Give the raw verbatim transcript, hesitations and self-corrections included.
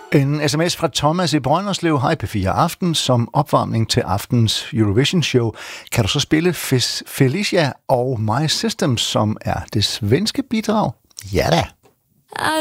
En sms fra Thomas i Brønderslev. Hej P fire Aften. Som opvarmning til aftens Eurovision-show kan du så spille Felicia og My System, som er det svenske bidrag? Ja da.